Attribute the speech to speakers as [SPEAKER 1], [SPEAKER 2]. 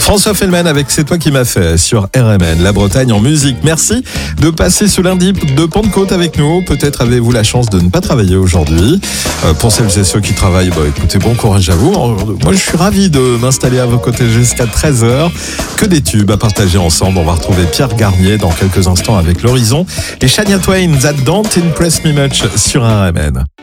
[SPEAKER 1] François Fellman avec C'est toi qui m'as fait sur RMN, la Bretagne en musique. Merci de passer ce lundi de Pentecôte avec nous. Peut-être avez-vous la chance de ne pas travailler aujourd'hui. Pour celles et ceux qui travaillent, écoutez, bon courage à vous. Moi, je suis ravi de m'installer à vos côtés jusqu'à 13h. Que des tubes à partager ensemble. On va retrouver Pierre Garnier dans quelques instants avec l'Horizon et Shania Twain, That Don't Impress Me Much sur RMN.